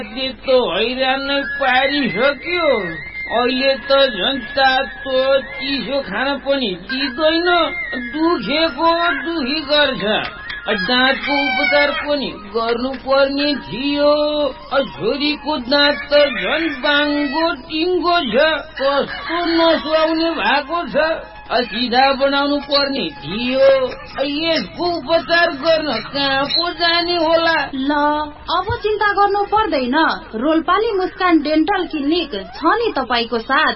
त्यो हैरान नै पारिसक्यो। अहिले त झन् तातो चिसो खान पनि दिँदैन, दुखेको दुखी गर्छ। दाँतको उपचार पनि गर्नुपर्ने थियो। छोरीको दाँत त झन् बाङ्गो टिङ्गो छ, कस्तो नसुहाउने भएको छ। सिधा बनाउनु पर्ने थियो। यसको उपचार गर्न कहाँ पो जाने होला? ल अब चिन्ता गर्नु पर्दैन, रोल्पाली मुस्कान डेन्टल क्लिनिक छ नि तपाईको साथ।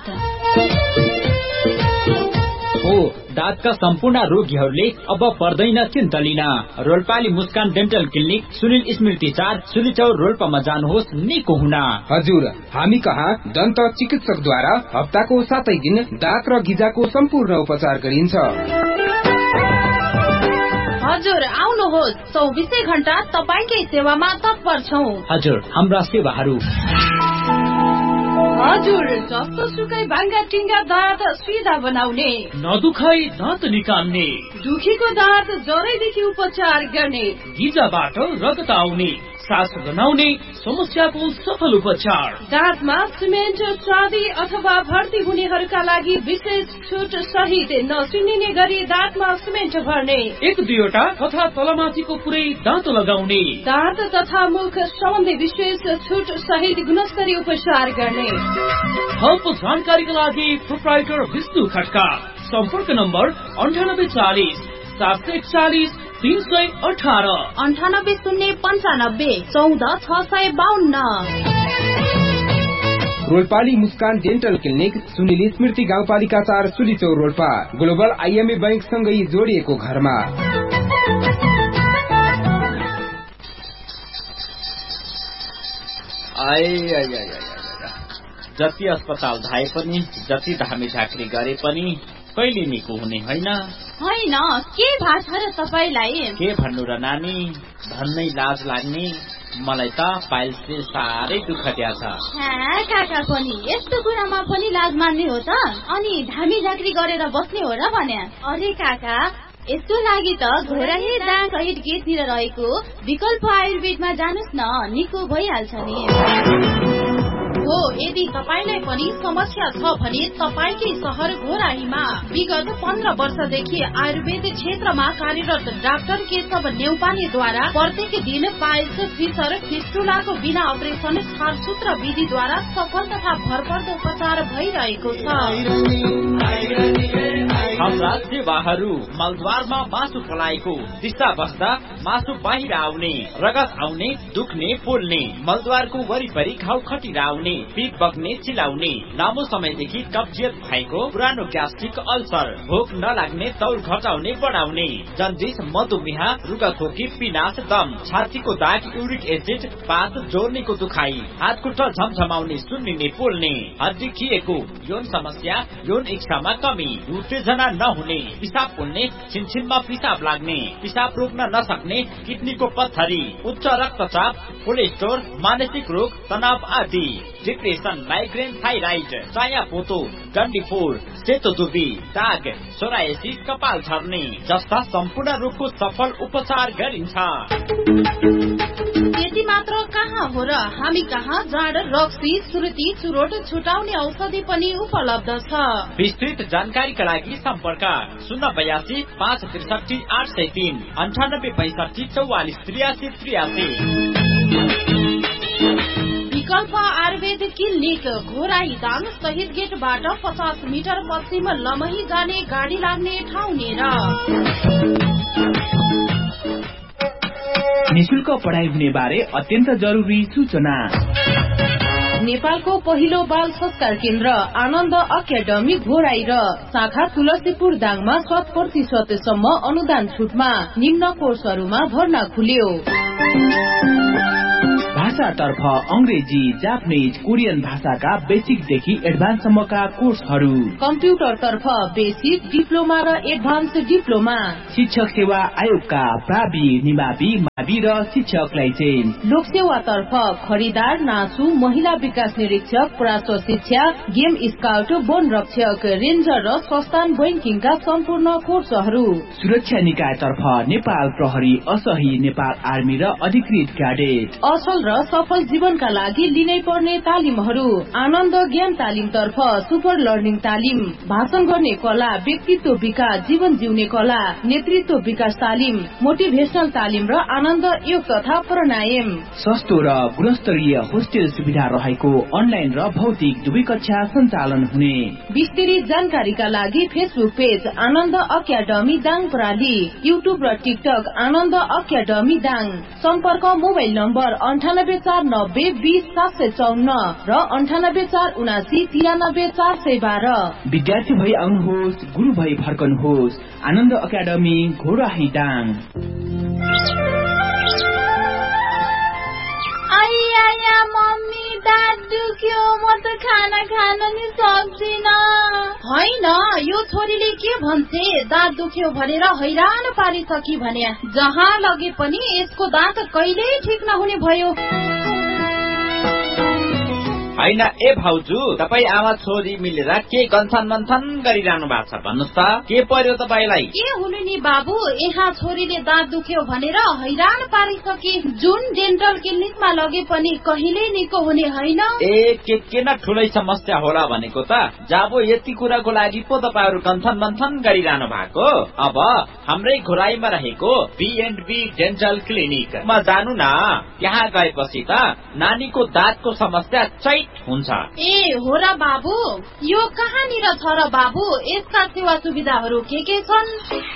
हो, दाँतका सम्पूर्ण रोगीहरूले अब पर्दैन चिन्ता लिन। रोल्पाली मुस्कान डेन्टल क्लिनिक, सुनिल स्मृति 4, सुलिचौर, रोल्पामा जानुहोस् निको हुन। हजुर, हामी कहाँ दन्त चिकित्सकद्वारा हप्ताको 7 दिन दाँत र गिजाको सम्पूर्ण उपचार गरिन्छ। हजुर आउनुहोस्, 24 घण्टा तपाईकै सेवामा तत्पर छौं। हजुर, हाम्रा सेवाहरू हजुर, जस्तो सुकै भाङ्गा टिङ्गा दाँत सिधा बनाउने, नदुखाई दाँत निकाल्ने, दुखीको दाँत जरैदेखि उपचार गर्ने, गिजाबाट रगत आउने, सास बनाउने समस्याको सफल उपचार, दाँतमा सिमेन्ट चाँदी अथवा भर्ती हुनेहरूका लागि विशेष छुट सहित नसिनिने गरी दाँतमा सिमेन्ट भर्ने, 1-2 तथा तलमाथिको पुरै दाँत लगाउने, दाँत तथा मुख सम्बन्धी विशेष छुट सहित गुणस्तरीय उपचार गर्ने। थप जानकारीका लागि प्रोप्राइटर विष्णु खड्का। सम्पर्क नम्बर 9840 741 318 9895 14 रोल्पाली मुस्कान डेन्टल क्लिनिक, सुनिल स्मृति गाउँपालिका 4, सुलिचौर, रोल्पा। ग्लोबल IMA बैंक सँगै जोडिएको घरमा। जति अस्पताल धाए पनि, जति धामी झाँक्री गरे पनि कहिले निको हुने होइन। होइन, के भाष र तपाईलाई? के भन्नु र नानी, भन्नै लाज लाग्ने। मलाई त पाइल्सले साह्रै दुःख दिएछ। काका पनि यस्तो कुरामा पनि लाज मान्ने हो त? अनि धामी झाँक्री गरेर बस्ने हो र भने? अरे काका, यसको लागि त घोराही दाङ सहित गेटतिर रहेको विकल्प आयुर्वेदमा जानुस् न, निको भइहाल्छ नि। हो, यदि तपाईलाई पनि समस्या छ भने तपाईकै सहर घोराहीमा विगत 15 वर्षदेखि आयुर्वेद क्षेत्रमा कार्यरत डाक्टर केशव नेउपानेद्वारा प्रत्येक दिन पाइल्स, फिसर, फिस्टुलाको बिना अपरेसन छारसूत्र विधिद्वारा सफल तथा भरपर्दो उपचार भइरहेको छ। हाम्रा सेवाहरू मलद्वारमा मासु फलाएको, दिशा बस्दा मासु बाहिर आउने, रगत आउने, दुख्ने, पोल्ने, मलद्वारको वरिपरि घाउ खटिरा आउने, पिप बग्ने, चिलाउने, लामो समयदेखि कब्जियत भएको, पुरानो ग्यास्ट्रिक अल्सर, भोक नलाग्ने, तौल घटाउने बढाउने, जन्डिस, मधुमेह, रुगाखोकी, पिनास, दम, छातीको दाग, युरिक एसिड, पात, जोर्नीको दुखाइ, हात खुट्टा झमझमाउने, सुन्निने, पोल्ने, हड्डी खिएको, यौन समस्या, यौन इच्छामा कमी, उत्तेजना नहुने, पिसाब पोल्ने, छिनछिनमा पिसाब लाग्ने, पिसाब रोक्न नसक्ने, किडनीको पत्थरी, उच्च रक्तचाप, कोलेस्ट्रोल, मानसिक रोग, तनाव आदि, डिप्रेसन, माइग्रेन, थाइराइड, चायापोतो, डन्डीफोर, सेतोजुबी, दाग, सोरायसिस, कपाल झर्ने जस्ता सम्पूर्ण रोगको सफल उपचार गरिन्छ। त्यति मात्र कहाँ हो र, हामी कहाँ जाड, रक्सी, सुर्ती, चुरोट छुटाउने औषधि पनि उपलब्ध छ। विस्तृत जानकारीका लागि सम्पर्क 082 563 803 98 65 44 83 83। विकल्प आयुर्वेद क्लिनिक, घोराही दाङ शहीद गेटबाट 50 मिटर पश्चिम लमही जाने गाडी लाग्ने ठाउँ नेर। निशुल्क पढाइ हुने बारे अत्यन्त जरुरी सूचना। नेपालको पहिलो बाल संस्कार केन्द्र आनन्द अकादमी घोराई र शाखा तुलसीपुर दाङमा 100% सम्म अनुदान छुटमा निम्न कोर्सहरूमा भर्ना खुल्यो। भाषातर्फ अंग्रेजी, जापानिज, कोरियन भाषाका बेसिकदेखि एडभान्ससम्मका कोर्सहरू, कम्प्युटरतर्फ बेसिक, डिप्लोमा र एडभान्स डिप्लोमा, शिक्षक सेवा आयोगका प्रावि, निमावि, मावि र शिक्षक लाइसेन्स, लोकसेवातर्फ खरिदार, नाचु, महिला विकास निरीक्षक, प्राश्व शिक्षा, गेम स्काउट, वन रक्षक, रेन्जर र संस्थान बैंकिङका सम्पूर्ण कोर्सहरू, सुरक्षा निकायतर्फ नेपाल प्रहरी, असही, नेपाल आर्मी र अधिकृत क्याडेट, असल र सफल जीवनका लागि लिनै पर्ने तालिमहरू। आनन्द ज्ञान तालिम तर्फ सुपर लर्निङ तालिम, भाषण गर्ने कला, व्यक्तित्व विकास, जीवन जिउने कला, नेतृत्व विकास तालिम, मोटिभेशनल तालिम र आनन्द योग तथा प्राणायाम। सस्तो र गुणस्तरीय होस्टेल सुविधा रहेको अनलाइन र भौतिक दुवै कक्षा सञ्चालन हुने। विस्तृत जानकारीका लागि फेसबुक पेज आनन्द अकादमी दाङ प्राली, युट्युब र टिकटक आनन्द अकादमी दाङ। सम्पर्क मोबाइल नम्बर 9849020754 र 9847793412। विद्यार्थी भई आउनुहोस्, गुरु भई फर्कनुहोस्। आनन्द अकादमी घोराही दाङ। मम्मी दाँत दुख्यो, म त खाना खान नि सक्दिन। होइन, यो छोरीले के भन्छे, दाँत दुख्यो भनेर हैरान पारिसकी भने जहाँ लगे पनि यसको दाँत कहिल्यै ठिक नहुने भयो। होइन ए भाउजू, तपाईँ आमा छोरी मिलेर के गन्थन मन्थन गरिरहनु भएको छ भन्नुहोस् त, के पर्यो तपाईँलाई? के हुनु नि बाबु, यहाँ छोरीले दाँत दुख्यो भनेर हैरान पारिसके। जुन डेन्टल क्लिनिकमा लगे पनि कहिले निको हुने होइन। ए के न ठुलै समस्या होला भनेको त। जाबो यति कुराको लागि पो तपाईँहरू गन्थन मन्थन गरिरहनु भएको। अब हाम्रै घोराईमा रहेको B&B डेन्टल क्लिनिकमा जानु न। त्यहाँ गएपछि त नानीको दाँतको समस्या चैत हुन्छ। ए हो र बाबु, यो कहाँनिर छ र बाबु? यसका सेवा सुविधाहरू के छन्?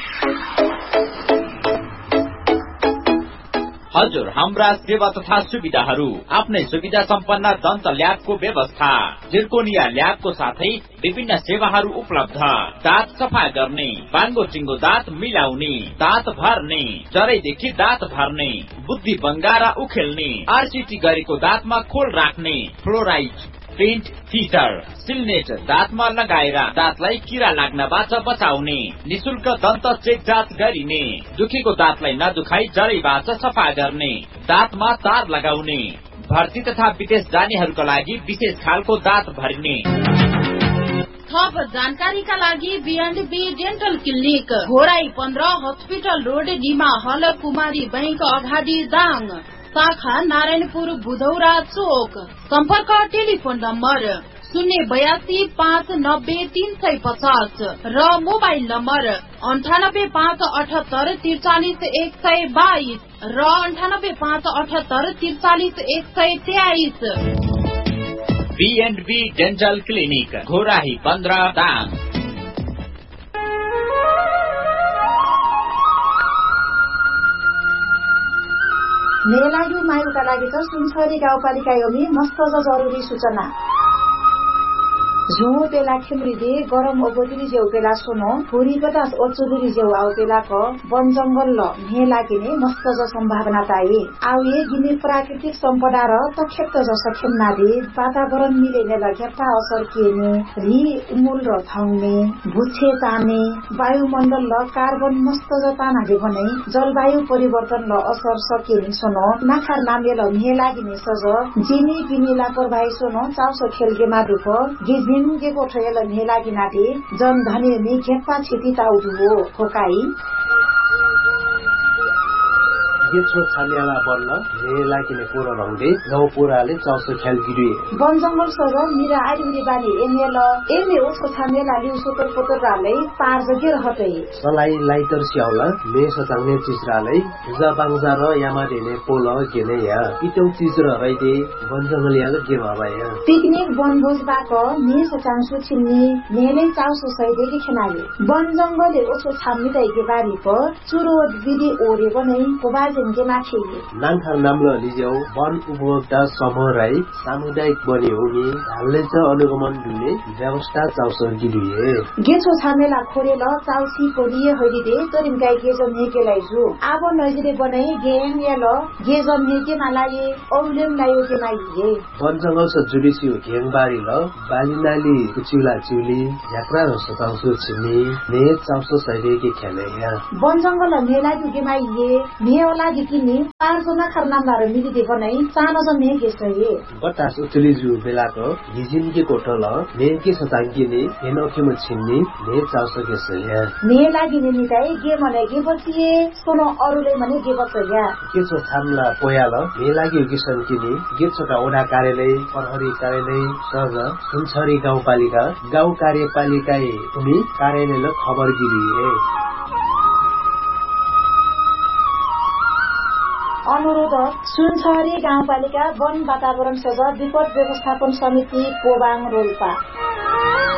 हजुर, हाम्रा सेवा तथा सुविधाहरू आफ्नै सुविधा सम्पन्न दन्त ल्याबको व्यवस्था, जिर्कोनिया ल्याबको साथै विभिन्न सेवाहरू उपलब्ध। दाँत सफा गर्ने, बाङ्गो टिङ्गो दाँत मिलाउने, दाँत भर्ने, जरैदेखि दाँत भर्ने, बुद्धि बङ्गारा उखेल्ने, आरसिटी गरेको दाँतमा खोल राख्ने, फ्लोराइड, पेन्ट फिटर, सिलनेट दाँतमा लगाएर दाँतलाई किरा लाग्नबाट बचाउने, निशुल्क दन्त चेक जाँच गरिने, दुखेको दाँतलाई नदुखाई जरैबाट सफा गर्ने, दाँतमा तार लगाउने, भर्ती तथा विदेश जानेहरूका लागि विशेष खालको दाँत भरिने। थप जानकारीका लागि B&B dental clinic, Ghorahi 15, hospital road, Nima हल, कुमारी बैंक अगाडि दाङ, शाखा नारायणपुर बुधौरा चोक। सम्पर्क टेलिफोन नम्बर 082590350 र मोबाइल नम्बर 9857843122 र 9857843123। B&B dental clinic, Ghorahi 15 Dang. मेलायु मायुका लागि त सुनसरी गाउँपालिका योमी मस्त जरुरी सूचना। झुमो पेला खिमृदे गरम ओबोतिरी जेउ पेला सोनो फुरी बतास ओचुबुरी जेउ आउ पेला क वन जंगल ल मेला किने मस्त ज सम्भावना ताई आउए गिने प्राकृतिक सम्पदा र तखेत जस खेमनादे वातावरण मिलेने लग्यापा असर किने रि उमुल र थाउने भुछे ताने वायुमण्डल ल कार्बन मस्त ज तानाले भने जलवायु परिवर्तन ल असर सकिने सोनो नाखार नामे ल मेला गिने सज जिनी बिनी लापरवाही सोनो चाउसो खेलगे मादुप गिजिन के कोठेल मेला गिनाते जन धनी नि खेपा छिति ताउदु हो खोकाई गेछो छालियाला बन्न मेला किने पुरो रंगले गाउँ पुराले चाउसो खेल गिरी वन जंगल सर मिरा आइरी बानी एमे ओसो छामेला लिउ सोतर पोतर रालै पार जगे रहतै सलाई लाइटर स्याउला मेसो चांगने चिजरालै जा बांगजा र यामा देने पोल केने या पिटौ चिज र रैदे वन जंगल याल के बाबाया पिकनिक वनभोज बाक मेसो चांसु छिन्नी मेले चाउसो सैदेखि खेनाले वन जंगलले ओसो छामिदै के बारी प चुरो विधि ओरे बनै कोबाज नाङखार नाम्लो लिजेउ वन उपभोक्ता समूह राई सामुदायिक बने होगी हालले च अनुगमन दिने व्यवस्था चाउसो गिरिए गेछो छामेला खोरेल चाउसी पोलिए हरिदे तरिम गाई गेजम नेकेलाई जु आब नजिरे बनाई गेम याल गेजम नेके मालाये औलेम लायो के माइए वन जंगल स जुडिसियो गेङबारी ल बालिनाली कुचिला चिउली यात्रा र सताउसो छिनी ने चाउसो सैले के खेले या वन जंगल मेला दुगे माइए मेला लागि किन्ने 5 जना खर नामदार मिलिदे बनाई सानो जन्ने गेसए बतास उचली जु बेलाको हिजिन के कोठल ने के सतांगिने एनोखे म छिन्ने ने चाउसो गेसया ने लागि ने निताई गे मने गे बसिए सोनो अरुले मने गे बसया के छ छामला पोयाल ने लागि किसन किने गे छोटा ओडा कार्यालय प्रहरी कार्यालय सज सुनछरी गाउँपालिका गाउँ कार्यपालिकाए उनी कार्यालयले खबर गिरिए अनुरोध सुनछरी गाउँपालिका वन वातावरण सजा विपद व्यवस्थापन समिति पोबाङ रोल्पा